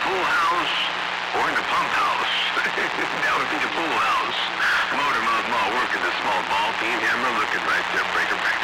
pool house or in the pump house. That would be the pool house. Motor mouth ma working the small ball, beam hammer looking right there, breaker.